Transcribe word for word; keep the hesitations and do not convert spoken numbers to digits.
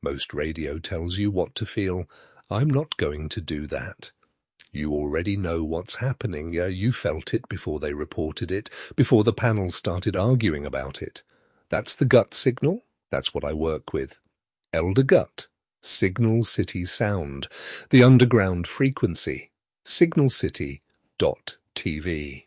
Most radio tells you what to feel. I'm not going to do that. You already know what's happening. Yeah, you felt it before they reported it, before the panel started arguing about it. That's the gut signal. That's what I work with. Elder Gut, Signal City Sound, the underground frequency, signal city dot t v.